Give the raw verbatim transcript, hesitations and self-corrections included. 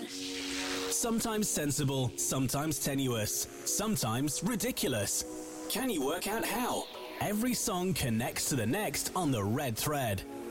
Sometimes sensible, sometimes tenuous, sometimes ridiculous. Can you work out how? Every song connects to the next on the Red Thread.